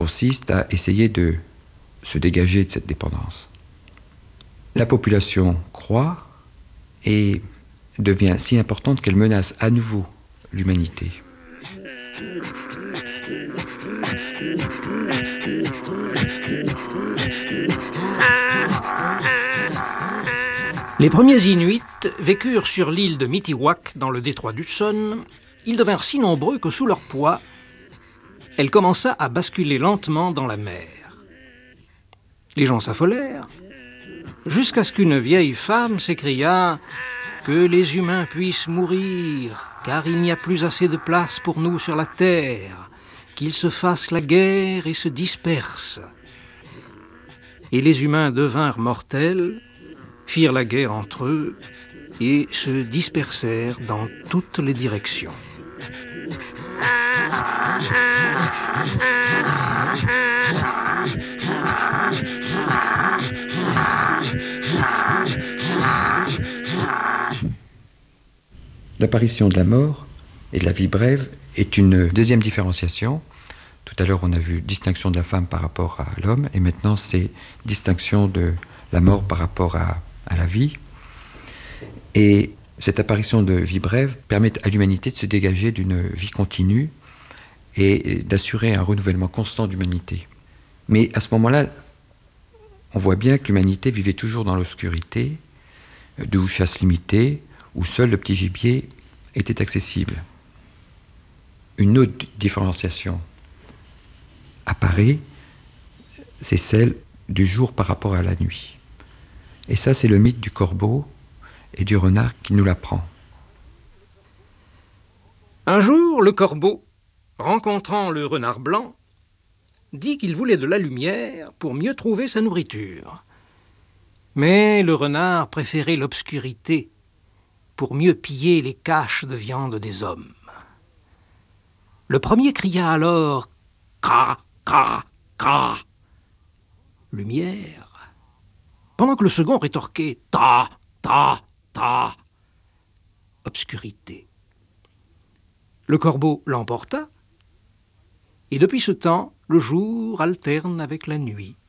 consiste à essayer de se dégager de cette dépendance. La population croît et devient si importante qu'elle menace à nouveau l'humanité. Les premiers Inuits vécurent sur l'île de Mitiwak, dans le détroit d'Hudson. Ils devinrent si nombreux que sous leur poids, elle commença à basculer lentement dans la mer. Les gens s'affolèrent, jusqu'à ce qu'une vieille femme s'écria « Que les humains puissent mourir, car il n'y a plus assez de place pour nous sur la terre, qu'ils se fassent la guerre et se dispersent. » Et les humains devinrent mortels, firent la guerre entre eux et se dispersèrent dans toutes les directions. L'apparition de la mort et de la vie brève est une deuxième différenciation. Tout à l'heure, on a vu distinction de la femme par rapport à l'homme, et maintenant, c'est distinction de la mort par rapport à la vie. Et cette apparition de vie brève permet à l'humanité de se dégager d'une vie continue et d'assurer un renouvellement constant d'humanité. Mais à ce moment-là, on voit bien que l'humanité vivait toujours dans l'obscurité, d'où chasse limitée, où seul le petit gibier était accessible. Une autre différenciation apparaît, c'est celle du jour par rapport à la nuit. Et ça, c'est le mythe du corbeau et du renard qui nous l'apprend. Un jour, le corbeau, rencontrant le renard blanc, dit qu'il voulait de la lumière pour mieux trouver sa nourriture. Mais le renard préférait l'obscurité pour mieux piller les caches de viande des hommes. Le premier cria alors « Cra, cra, cra !» Lumière, pendant que le second rétorquait « Ta, ta, ta !» Obscurité. Le corbeau l'emporta, et depuis ce temps, le jour alterne avec la nuit.